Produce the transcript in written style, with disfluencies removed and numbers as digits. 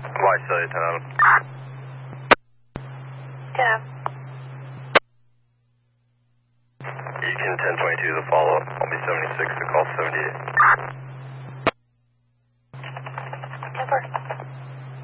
Why cellular 10 Adam? Yeah. Beacon 1022 the follow-up. I'll be 76 to call 78.